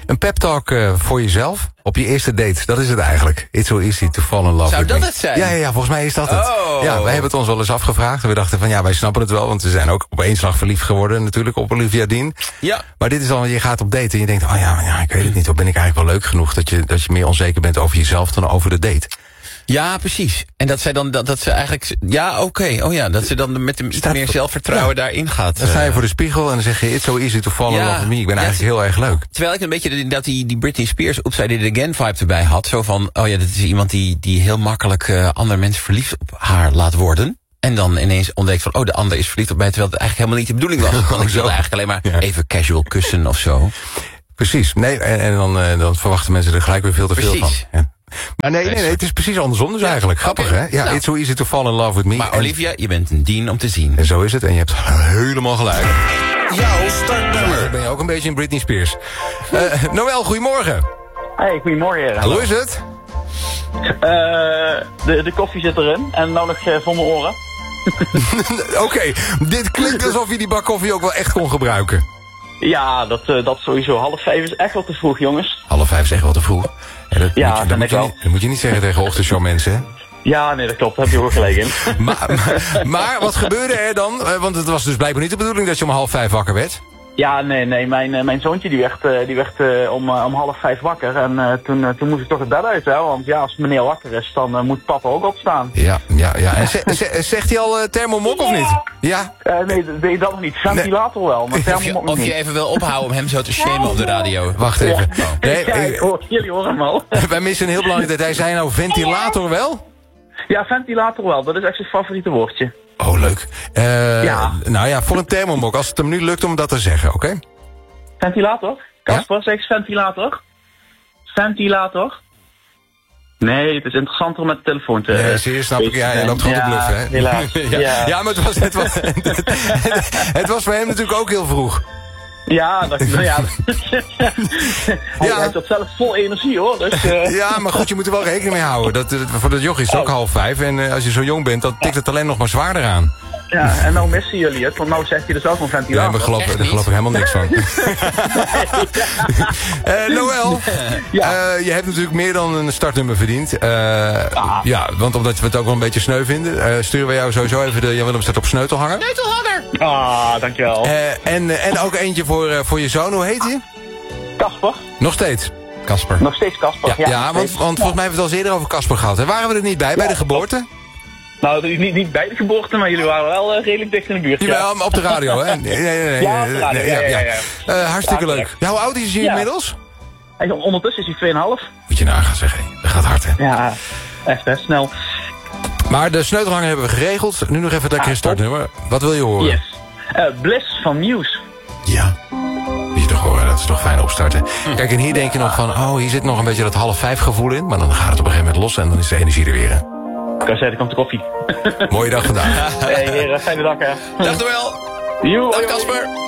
Een pep talk voor jezelf op je eerste date. Dat is het eigenlijk. It's so easy to fall in love Zou with dat me. het zijn? Ja, volgens mij is dat het. Oh. Ja, wij hebben het ons wel eens afgevraagd. En we dachten van, wij snappen het wel. Want we zijn ook op één slag verliefd geworden natuurlijk op Olivia Dean. Ja. Maar dit is al, je gaat op date en je denkt, ik weet het niet. Of ben ik eigenlijk wel leuk genoeg dat je meer onzeker bent over jezelf dan over de date. Ja, precies. En dat zij dan dat ze eigenlijk... Ja, oké. Oh ja, dat ze dan met iets meer zelfvertrouwen daarin gaat. Dan sta je voor de spiegel en dan zeg je, it's so easy to fall in love with me. Ik ben eigenlijk heel erg leuk. Terwijl ik een beetje dat die Britney Spears Oops, I Did It Again vibe erbij had. Zo van, dat is iemand die heel makkelijk andere mensen verliefd op haar laat worden. En dan ineens ontdekt van, de ander is verliefd op mij. Terwijl het eigenlijk helemaal niet de bedoeling was. Want ik wilde eigenlijk alleen maar even casual kussen of zo. Precies. Nee, en dan verwachten mensen er gelijk weer veel te veel van. Ja. Maar nee, het is precies andersom dus eigenlijk. Grappig, hè? Ja, it's so easy to fall in love with me. Maar Olivia, je bent een Dean om te zien. En zo is het. En je hebt helemaal gelijk. Jouw startnummer. Ben je ook een beetje in Britney Spears. Noël, goedemorgen. Hey, goedemorgen. Hoe is het? De koffie zit erin en nou nog voor mijn oren. Oké, dit klinkt alsof je die bak koffie ook wel echt kon gebruiken. Ja, dat sowieso. 4:30 is echt wel te vroeg, jongens. 4:30 is echt wel te vroeg. Dat moet je niet zeggen tegen ochtendshowmensen, hè? Ja, nee, dat klopt. Daar heb je ook gelijk in. Maar wat gebeurde er dan? Want het was dus blijkbaar niet de bedoeling dat je om 4:30 wakker werd. Ja, nee. Mijn zoontje die werd om 4:30 wakker. En toen moest ik toch het bed uit, hè. Want ja, als meneer wakker is, dan moet papa ook opstaan. Ja. En zegt hij al thermomok of niet? Ja? Nee, dat nog niet. Ventilator wel, maar thermomok nog niet. Of je even wil ophouden om hem zo te shamen op de radio. Wacht even. Ja. Nee, jullie horen hem al. Wij missen een heel belangrijk detail. Zei nou ventilator wel? Ja, ventilator wel. Dat is echt zijn favoriete woordje. Oh, leuk. Nou ja, voor een thermomok. Als het hem nu lukt om dat te zeggen, oké? Ventilator? Kasper, zeg eens ventilator. Ventilator? Nee, het is interessanter om met de telefoon te... Ja, zie je, snap ik. Ja, je loopt gewoon te bluffen, hè? Helaas. Ja, maar het was voor hem natuurlijk ook heel vroeg. Ja, hij zat zelf vol energie, hoor. Dus, Ja, maar goed, je moet er wel rekening mee houden. Voor dat joch is het ook 4:30. En als je zo jong bent, dan tikt het alleen nog maar zwaarder aan. Ja, en nou missen jullie het, want nou zegt hij dus ook een ventilator. Ja, maar daar geloof ik helemaal niks van. Noël, je hebt natuurlijk meer dan een startnummer verdiend. Ja, want omdat we het ook wel een beetje sneu vinden, sturen we jou sowieso even de Jan Willem staat op Sneutelhanger. Ah, dankjewel. En ook eentje voor je zoon, hoe heet hij? Kasper. Nog steeds. Kasper. Nog steeds Kasper. Ja, want volgens mij hebben we het al eens eerder over Kasper gehad. Hè? Waren we er niet bij de geboorte? Nou, niet bij de geboorte, maar jullie waren wel redelijk dicht in de buurt. Ja, op de radio, hè? Nee. Ja, op de radio, ja. Hartstikke leuk. Ja, hoe oud is hij inmiddels? Ondertussen is hij 2,5. Moet je nagaan zeggen, dat gaat hard, hè? Ja, echt best snel. Maar de sleutelhanger hebben we geregeld. Nu nog even lekker een startnummer. Wat wil je horen? Yes. Bliss van Muse. Ja. Moet je toch horen, dat is toch fijn opstarten. Kijk, en hier denk je nog van, hier zit nog een beetje dat 4:30 gevoel in. Maar dan gaat het op een gegeven moment los en dan is de energie er weer. Ik kan zeggen, er komt de koffie. Mooie dag vandaag. Hey heren, fijne dag, hè. Dag wel. Joe. Dag Kasper.